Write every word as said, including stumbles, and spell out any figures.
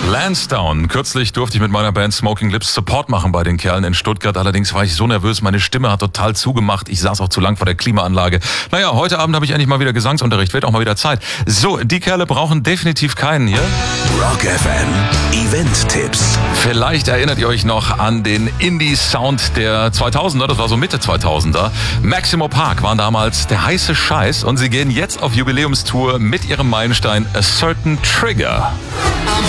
Lansdowne. Kürzlich durfte ich mit meiner Band Smoking Lips Support machen bei den Kerlen in Stuttgart. Allerdings war ich so nervös, meine Stimme hat total zugemacht. Ich saß auch zu lang vor der Klimaanlage. Naja, heute Abend habe ich endlich mal wieder Gesangsunterricht. Wird auch mal wieder Zeit. So, die Kerle brauchen definitiv keinen hier. Rock F M Event-Tipps. Vielleicht erinnert ihr euch noch an den Indie-Sound der zweitausender, das war so Mitte zweitausender. Maximo Park waren damals der heiße Scheiß und sie gehen jetzt auf Jubiläumstour mit ihrem Meilenstein A Certain Trigger.